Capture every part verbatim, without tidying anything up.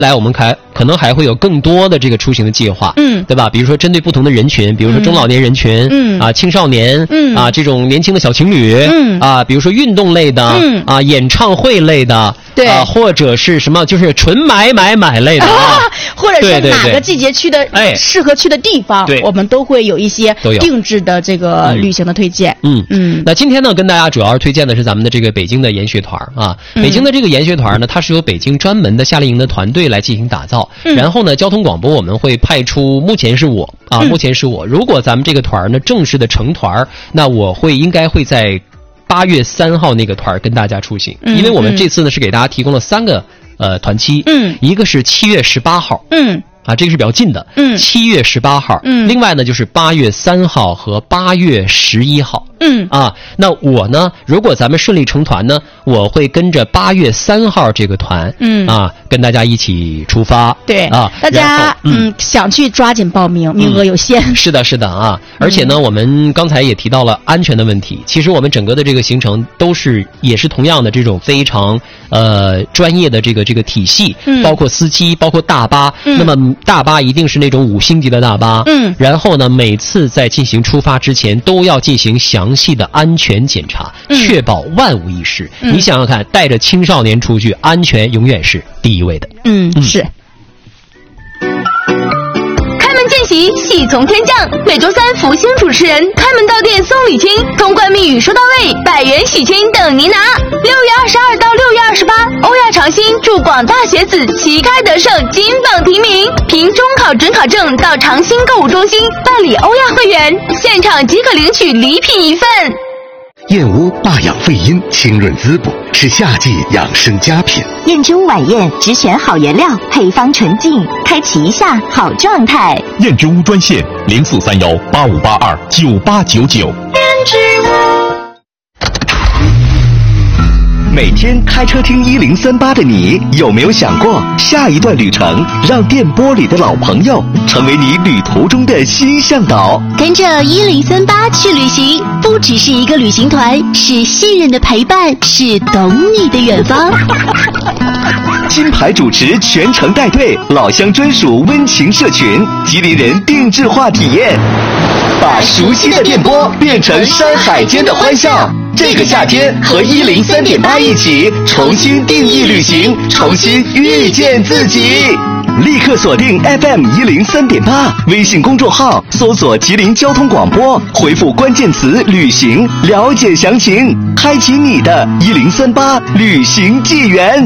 来我们还可能还会有更多的这个出行的计划， 嗯， 对吧？比如说针对不同的人群，比如说中老年人群，嗯啊，青少年，嗯啊，这种年轻的小情侣，嗯啊，比如说运动类的，嗯啊，演唱会类的， 对啊，或者是什么就是纯买买买类的，啊、 或者是哪个季节去的哎适合去的地方， 对， 我们都会有一些定制的这个旅行的推荐。 嗯嗯，那今天呢，跟大家主要是推荐的是咱们的这个北京的研学团啊，北京的这个研学团呢，它是由北京专门的夏令营的团队来进行打造。嗯、然后呢，交通广播我们会派出，目前是我啊，目前是我。如果咱们这个团呢正式的成团，那我会应该会在八月三号那个团跟大家出行，嗯、因为我们这次呢是给大家提供了三个呃团期，嗯，一个是七月十八号，嗯。啊，这个是比较近的，嗯，七月十八号，嗯，另外呢就是八月三号和八月十一号，嗯，啊，那我呢，如果咱们顺利成团呢，我会跟着八月三号这个团，嗯，啊，跟大家一起出发， 对， 啊， 大家嗯想去抓紧报名，名额有限， 嗯、是的，是的啊，而且呢，嗯、我们刚才也提到了安全的问题，其实我们整个的这个行程都是也是同样的这种非常呃专业的这个这个体系，嗯，包括司机，包括大巴，嗯、那么。大巴一定是那种五星级的大巴，嗯，然后呢，每次在进行出发之前都要进行详细的安全检查，嗯、确保万无一失。嗯、你想想看，带着青少年出去，安全永远是第一位的。 嗯，嗯是。 见习，喜从天降。每周三，福星主持人开门到店送礼金，通关密语收到位，百元喜金等您拿。六月二十二到六月二十八，欧亚长兴祝广大学子旗开得胜，金榜题名。凭中考准考证到长兴购物中心办理欧亚会员，现场即可领取礼品一份。 燕窝霸养肺阴，清润滋补，是夏季养生佳品。 燕之屋晚宴只选好原料，配方纯净，开启一下好状态。 燕之屋专线零四三幺八五八二九八九九。 燕之屋。 每天开车听一零三八的你，有没有想过下一段旅程让电波里的老朋友成为你旅途中的新向导？ 跟着一零三八去旅行，不只是一个旅行团，是信任的陪伴，是懂你的远方。 金牌主持全程带队，老乡专属温情社群，吉林人定制化体验，把熟悉的电波变成山海间的欢笑。这个夏天和一零三点八一起重新定义旅行，重新遇见自己。立刻锁定 F M 一零三点八，微信公众号搜索吉林交通广播，回复关键词旅行，了解详情，开启你的一零三八旅行纪元。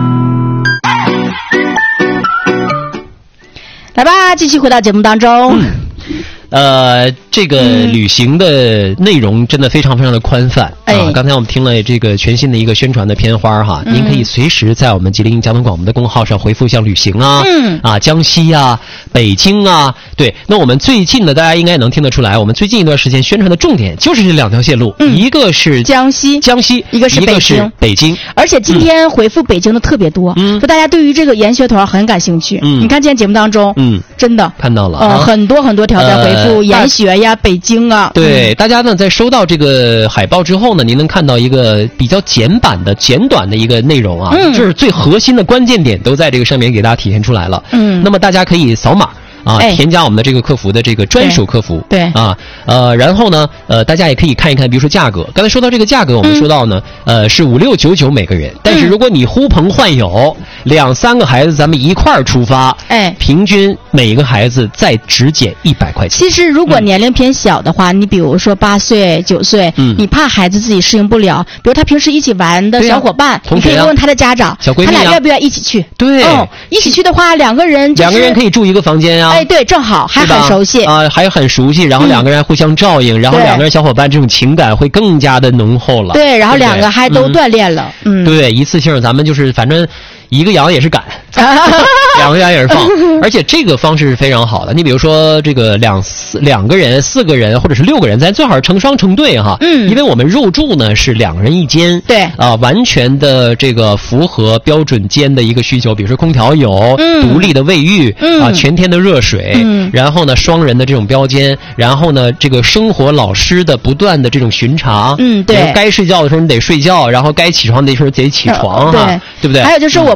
来吧，继续回到节目当中。嗯呃，这个旅行的内容真的非常非常的宽泛、嗯、啊！刚才我们听了这个全新的一个宣传的片花哈，嗯、您可以随时在我们吉林交通广播的公号上回复像旅行啊，嗯啊江西啊、北京啊，对。那我们最近呢，大家应该能听得出来，我们最近一段时间宣传的重点就是这两条线路，嗯、一个是江西， 江西， 一个是北京， 一个是北京。 而且今天回复北京的特别多，嗯，就大家对于这个研学团很感兴趣。嗯，你看今天节目当中，嗯，真的看到了， 呃， 啊、 很多很多条在回复。呃研学呀，北京啊， 对、嗯、大家呢，在收到这个海报之后呢，您能看到一个比较简版的、简短的一个内容啊，嗯、就是最核心的关键点都在这个上面给大家体现出来了。嗯，那么大家可以扫码。啊，添加我们的这个客服的这个专属客服， 对啊，呃，然后呢，呃，大家也可以看一看，比如说价格。刚才说到这个价格，我们说到呢，嗯、呃，是五六九九每个人。但是如果你呼朋唤友，两三个孩子，咱们一块儿出发，哎，平均每个孩子再只减一百块钱。 其实如果年龄偏小的话，嗯、你比如说八岁、九岁，嗯，你怕孩子自己适应不了，比如他平时一起玩的小伙伴，啊、 同学、啊、 你可以问问他的家长， 小闺蜜、啊、 他俩愿不愿意一起去？ 对， 哦，一起去的话，两个人、就是、 两个人可以住一个房间啊。 哎，对，正好还很熟悉啊、呃，还很熟悉，然后两个人互相照应，嗯、然后两个人小伙伴这种情感会更加的浓厚了。 对，然后两个还都锻炼了，嗯， 嗯对，一次性咱们就是反正一个羊也是赶。两个羊也是放，而且这个方式是非常好的。你比如说这个两四两个人、四个人或者是六个人，咱最好是成双成对哈。嗯，因为我们入住呢是两个人一间， 对啊、呃，完全的这个符合标准间的一个需求，比如说空调有，嗯，独立的卫浴，嗯啊、呃，全天的热水，嗯，然后呢双人的这种标间，然后呢这个生活老师的不断的这种巡查， 嗯，对， 该睡觉的时候你得睡觉，然后该起床的时候得起床哈、呃，对，对不对？ 还有就是我们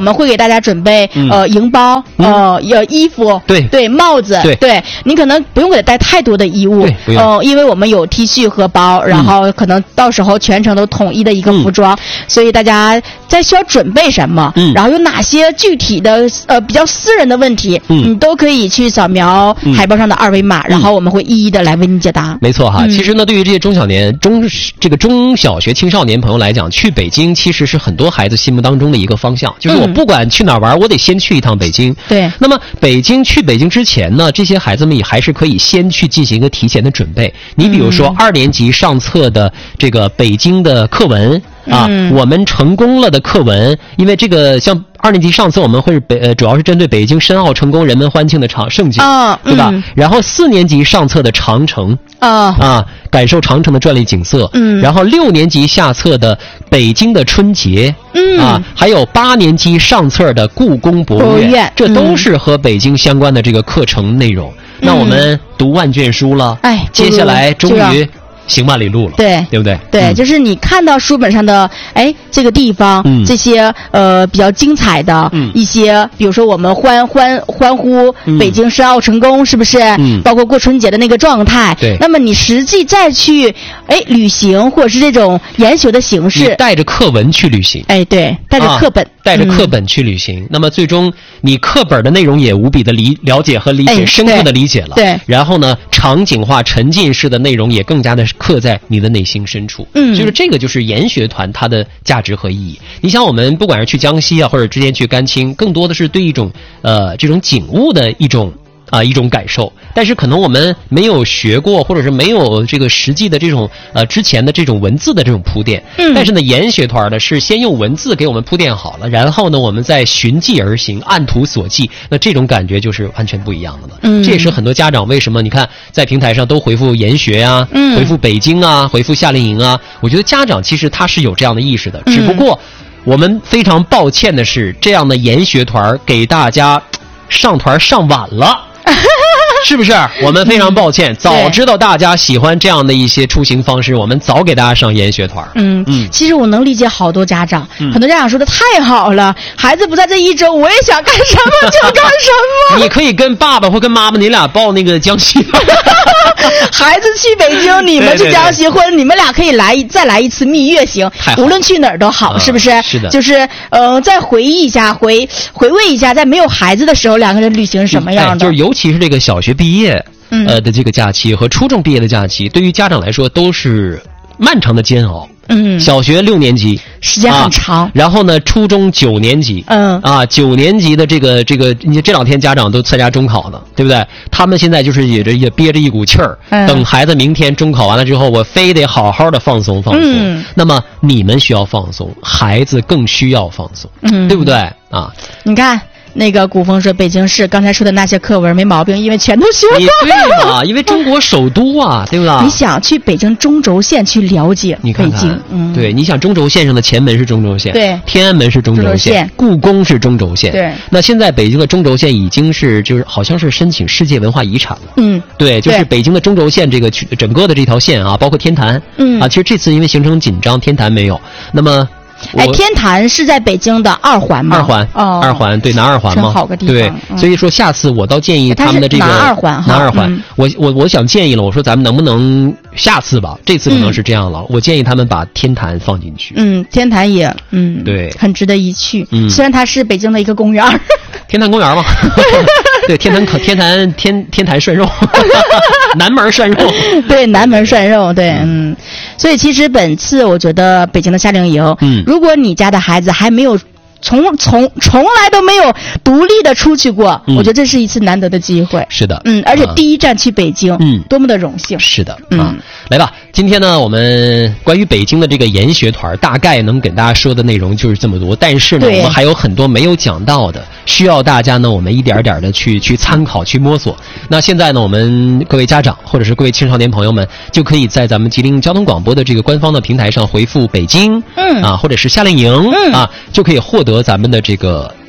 们会给大家准备、嗯、呃营包，呃要、嗯、衣服， 对对帽子， 对对，你可能不用给他带太多的衣物， 对，呃， 因为我们有 T 恤和包，然后可能到时候全程都统一的一个服装，嗯、所以大家在需要准备什么，嗯，然后有哪些具体的呃比较私人的问题，嗯，你都可以去扫描海报上的二维码，嗯、然后我们会一一的来为你解答。 没错哈， 嗯、 其实呢，对于这些中小年中这个中小学青少年朋友来讲，去北京其实是很多孩子心目当中的一个方向，就是我不管去哪儿玩，我得先去一趟北京。 对。 那么北京去北京之前呢，这些孩子们也还是可以先去进行一个提前的准备。你比如说二年级上册的这个北京的课文。啊、嗯，我们成功了的课文，因为这个像二年级上册我们会是北呃，主要是针对北京申奥成功人们欢庆的长盛景，啊，对吧？嗯、然后四年级上册的长城，啊啊，感受长城的壮丽景色，嗯，然后六年级下册的北京的春节，嗯啊，还有八年级上册的故宫博物院，嗯、这都是和北京相关的这个课程内容。嗯、那我们读万卷书了，哎，接下来终于。行万里路了， 对， 对不对？ 对，嗯、就是你看到书本上的，哎，这个地方，嗯、这些呃比较精彩的、嗯、一些，比如说我们欢欢欢呼北京申奥成功，嗯、是不是？嗯，包括过春节的那个状态。 对。 那么你实际再去，哎，旅行或者是这种研学的形式， 你带着课文去旅行。 哎，对，带着课本，啊、 带着课本去旅行。嗯、那么最终你课本的内容也无比的理了解和理解，哎、深刻的理解了。 对。 然后呢，场景化、沉浸式的内容也更加的。刻在你的内心深处，嗯，就是这个就是研学团它的价值和意义。你想，我们不管是去江西啊，或者之前去甘青，更多的是对一种呃这种景物的一种啊、呃、一种感受。但是可能我们没有学过，或者是没有这个实际的这种呃之前的这种文字的这种铺垫。嗯。但是呢，研学团呢是先用文字给我们铺垫好了，然后呢我们再循迹而行，按图索骥。那这种感觉就是完全不一样的了。嗯。这也是很多家长为什么你看在平台上都回复研学啊，嗯，回复北京啊，回复夏令营啊。我觉得家长其实他是有这样的意识的，只不过我们非常抱歉的是，这样的研学团给大家上团上晚了。是不是？我们非常抱歉，嗯、早知道大家喜欢这样的一些出行方式，我们早给大家上研学团。 嗯嗯，其实我能理解好多家长，嗯、很多家长说的太好了，孩子不在这一周，我也想干什么就干什么。 你可以跟爸爸或跟妈妈，你俩报那个江西。 孩子去北京，你们去江西，对对对，或者你们俩可以来再来一次蜜月行，无论去哪儿都好，啊、是不是？ 是的。 就是呃，再回忆一下，回回味一下，在没有孩子的时候，两个人旅行是什么样的？ 嗯哎、就是尤其是这个小学毕业。呃的这个假期和初中毕业的假期，对于家长来说都是漫长的煎熬。嗯，小学六年级时间很长、啊， 然后呢，初中九年级，嗯啊，九年级的这个这个，你这两天家长都参加中考呢，对不对？他们现在就是也着也憋着一股气儿，嗯、等孩子明天中考完了之后，我非得好好的放松放松。嗯、那么你们需要放松，孩子更需要放松，嗯，对不对啊？ 你看。那个古风说北京市刚才说的那些课文没毛病，因为全都学过。 对嘛？因为中国首都啊，对吧？ 你想去北京中轴线去了解北京， 你看看嗯， 对，你想中轴线上的前门是中轴线， 对， 天安门是中轴线，故宫是中轴线， 对。 那现在北京的中轴线已经是就是好像是申请世界文化遗产了， 嗯， 对，就是北京的中轴线这个整个的这条线啊，包括天坛，嗯啊，其实这次因为行程紧张，天坛没有，那么。 哎，天坛是在北京的二环吗？ 二环，哦，二环，对，南二环嘛， 真好个地方。 对，嗯、所以说下次我倒建议他们的这个南二环， 南二环，嗯、我我我想建议了，我说咱们能不能下次吧？这次可能是这样了，嗯、我建议他们把天坛放进去。 嗯，天坛也，嗯， 对， 很值得一去。 嗯， 虽然它是北京的一个公园。 天坛公园嘛，对，天坛可天坛天天坛涮肉，南门涮肉， 对，南门涮肉，对，嗯，所以其实本次我觉得北京的夏令营，嗯，如果你家的孩子还没有从从从来都没有独立的出去过，嗯、我觉得这是一次难得的机会。 是的， 嗯，而且第一站去北京，嗯，多么的荣幸。 是的，嗯，啊、来吧，今天呢，我们关于北京的这个研学团，大概能给大家说的内容就是这么多，但是呢，我们还有很多没有讲到的，需要大家呢，我们一点点的去去参考、去摸索。那现在呢，我们各位家长或者是各位青少年朋友们，就可以在咱们吉林交通广播的这个官方的平台上回复北京，嗯，啊，或者是夏令营，嗯，啊，就可以获得咱们的这个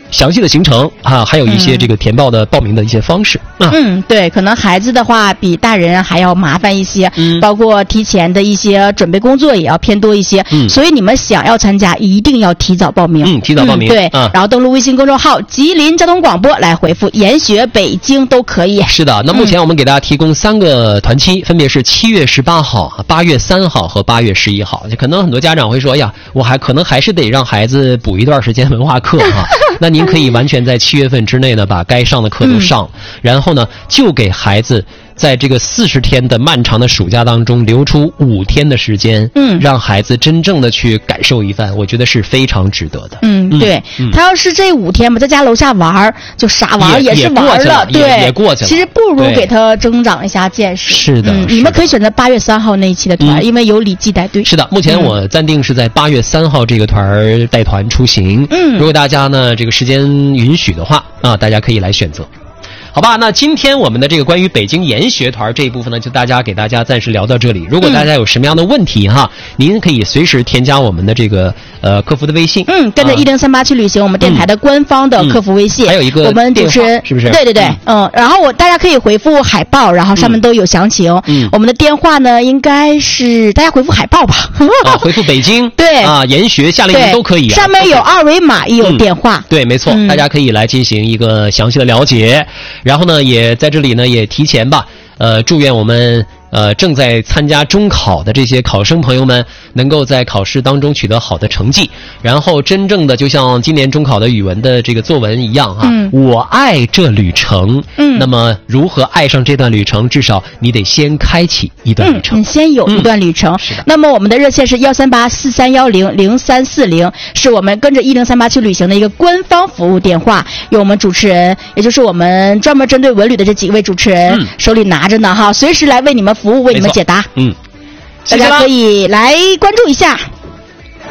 详细的行程啊，还有一些这个填报的报名的一些方式啊。 嗯，对，可能孩子的话比大人还要麻烦一些，嗯，包括提前的一些准备工作也要偏多一些，嗯，所以你们想要参加，一定要提早报名， 嗯，提早报名， 嗯、对、 啊， 然后登录微信公众号吉林交通广播来回复研学北京都可以。 是的，那目前我们给大家提供三个团期，嗯、分别是七月十八号、八月三号和八月十一号。可能很多家长会说，哎呀，我还可能还是得让孩子补一段时间文化课哈、啊。那您可以完全在七月份之内呢，把该上的课都上，嗯、然后呢，就给孩子在这个四十天的漫长的暑假当中留出五天的时间，嗯，让孩子真正的去感受一番，我觉得是非常值得的。 嗯，对，嗯、他要是这五天吧，在家楼下玩就傻玩也是玩了，对， 也过去了。 其实不如给他增长一下见识。 是的， 嗯、你们可以选择八月三号那一期的团，嗯、因为有李记带队。 是的，目前我暂定是在八月三号这个团带团出行。嗯，如果大家呢这个时间允许的话啊，大家可以来选择。好吧，那今天我们的这个关于北京研学团这一部分呢，就大家给大家暂时聊到这里。如果大家有什么样的问题哈，嗯、您可以随时添加我们的这个呃客服的微信。 嗯，跟着一零三八去旅行，我们电台的官方的客服微信。 嗯嗯、还有一个我们主持人是不是？ 对对对，嗯，嗯然后我大家可以回复海报，然后上面都有详情。嗯，我们的电话呢应该是大家回复海报吧？ 啊，回复北京对啊，研学夏令营都可以、啊。 上面有二维码，也有电话。 嗯、对，没错，嗯、大家可以来进行一个详细的了解。然后呢，也在这里呢也提前吧，呃，祝愿我们呃正在参加中考的这些考生朋友们，能够在考试当中取得好的成绩，然后真正的就像今年中考的语文的这个作文一样啊，嗯、我爱这旅程。嗯，那么如何爱上这段旅程？至少你得先开启一段旅程， 嗯、先有一段旅程。 嗯、是的。 那么我们的热线是幺三八四三幺零零三四零，是我们跟着一零三八去旅行的一个官方服务电话，有我们主持人，也就是我们专门针对文旅的这几位主持人、嗯、手里拿着呢哈，随时来为你们服务，为你们解答。 嗯， 大家可以来关注一下。